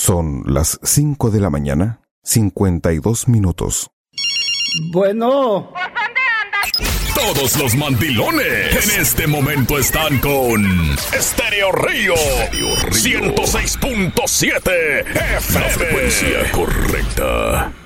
Son las 5 de la mañana, 52 minutos. Bueno. ¿Pues dónde andas? Todos los mandilones en este momento están con Estéreo Río 106.7 FM. La frecuencia correcta.